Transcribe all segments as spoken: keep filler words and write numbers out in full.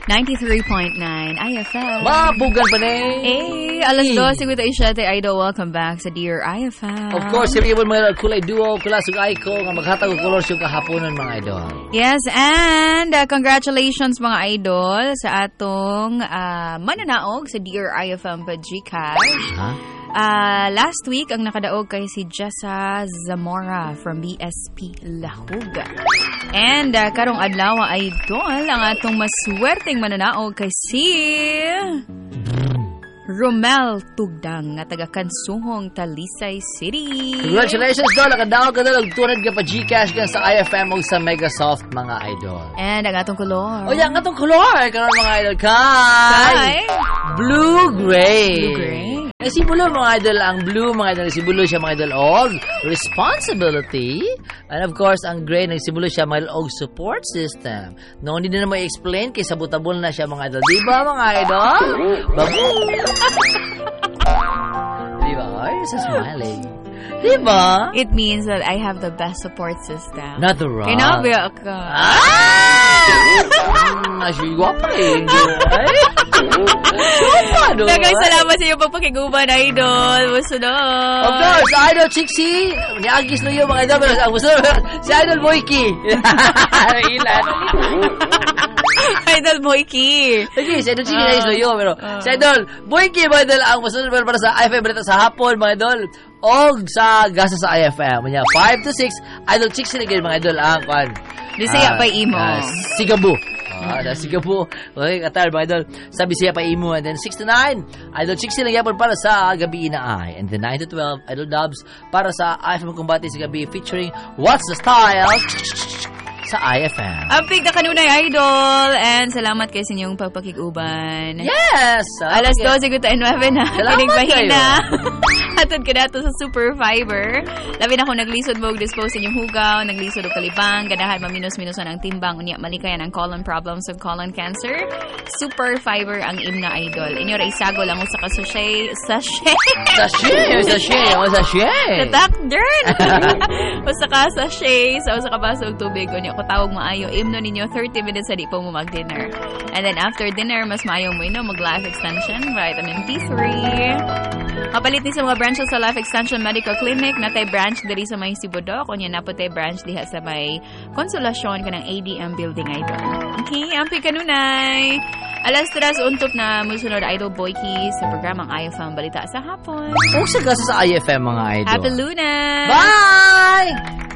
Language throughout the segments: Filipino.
ninety-three point nine I F M. Mabugan pa na eh. alas dos, siguro tayo siya, Idol. Welcome back sa Dear I F M. Of course, sabi mo mga kulay duo, kulasog ay ko, nga maghatag og colors yung kahaponan mga idol. Yes, and uh, congratulations mga idol sa atong uh, mananaog sa Dear I F M pa Gcash. Ha? Uh, last week, ang nakadaog kay si Jessa Zamora from B S P Lahug. And uh, karong adlaw idol, ang atong maswerteng mananaog kay si Romel Tugdang nga taga Kansuhong, Talisay City. Congratulations doon, nakadaog ka doon, tunad ka pa Gcash ka sa I F M o sa Megasoft mga idol. And ang atong color. O yan, ang atong color, karon mga idol, kay Blue-Gray. Blue-Gray. Nasibulo mga idol, ang blue mga idol, nasibulo siya mga idol og responsibility. And of course, ang gray, nasibulo siya mga idol og support system. No, hindi na naman i-explain, kay sabutabol na siya mga idol. Diba mga idol? Babu! Diba? Ay, sa smiling. Diba? It means that I have the best support system. Not the wrong. Kinabiya ka. Ah! Nasiwa pa eh. Ay! Dagang salamat sa iyo pagpakiguban, Idol. Gusto na. Of course, Idol Chixie. Niagis na yun, mga idol. Pero ang gusto na, si Idol Boyki. Ilan. Idol Boyki. Sige, si Idol Chixie niagis na yun. Pero si Idol Boyki, mga idol, ang gusto na para sa I F M Balita sa hapon, mga idol. Og sa gasa sa I F M. Mga five to six, Idol Chixie na ganyan, mga idol. Ang kwan. Di siya pa imo. Sigabu. Ah, uh, sige po. Okay, katar mga idol. Sabi siya pa imo. And then six to nine, Idol Chixie lang yapon para sa gabi na ay. And then nine to twelve, Idol Dubs para sa I F M Kumbati sa gabi featuring What's the Style sa I F M. Ampig na kanunay, Idol. And salamat kayo sa inyong pagpakiguban. Yes! Alas dos, siguro tayo nueve na. Salamat kayo. Hatod ka nato sa Super Fiber. Labi na kung naglisod mo, dispose sa inyong hugaw, naglisod o kalibang, ganahan maminus-minusan ang timbang, unya malikayan ang colon problems of colon cancer. Super Fiber ang imna, Idol. Inyo ra isago lang sa kasashay. Sachet? Sachet! Sachet! O sachet! Tatak, dern! O sa kasashay, sa sa kabaso og tubig, unya ko tawag maayo, imno ninyo thirty minutes sa di po mo mag-dinner. And then after dinner, mas maayo mo ino, mag-life extension, vitamin D three. Mapalit ni sa mga branches sa Life Extension Medical Clinic, natay branch diri sa may Sibodok, kunya na po tay branch diha sa may Konsolasyon kanang A D M building, Idol. Okay, ampi kanunay. Alas tres untop na musunod Idol Boyki sa programang I F M Balita sa hapon. O sa gasa sa I F M mga idol. Happy Lunas! Bye!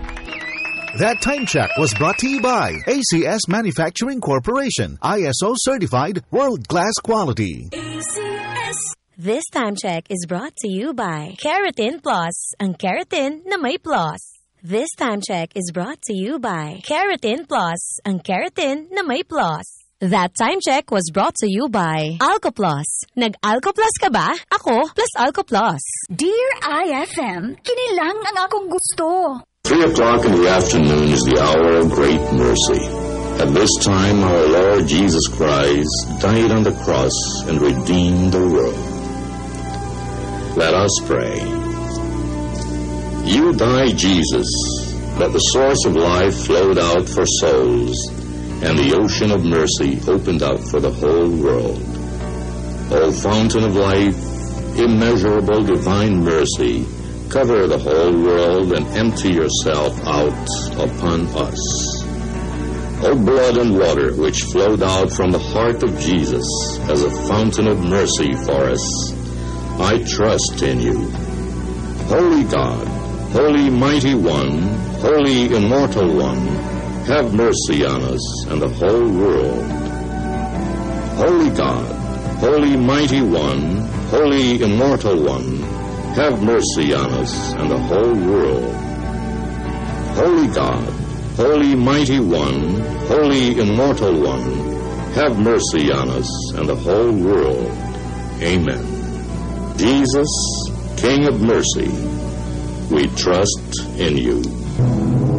That time check was brought to you by A C S Manufacturing Corporation, I S O certified, world-class quality. A C S. This time check is brought to you by Keratin Plus, ang keratin na may plus. This time check is brought to you by Keratin Plus, ang keratin na may plus. That time check was brought to you by Alcoplus. Nag-Alcoplus ka ba? Ako plus Alcoplus. Dear I F M, kinilang ang akong gusto. Three o'clock in the afternoon is the hour of great mercy. At this time, our Lord Jesus Christ died on the cross and redeemed the world. Let us pray. You died, Jesus, that the source of life flowed out for souls, and the ocean of mercy opened up for the whole world. O fountain of life, immeasurable divine mercy, cover the whole world and empty yourself out upon us. O blood and water which flowed out from the heart of Jesus as a fountain of mercy for us, I trust in you. Holy God, Holy Mighty One, Holy Immortal One, have mercy on us and the whole world. Holy God, Holy Mighty One, Holy Immortal One, have mercy on us and the whole world. Holy God, Holy Mighty One, Holy Immortal One, have mercy on us and the whole world. Amen. Jesus, King of mercy, we trust in you.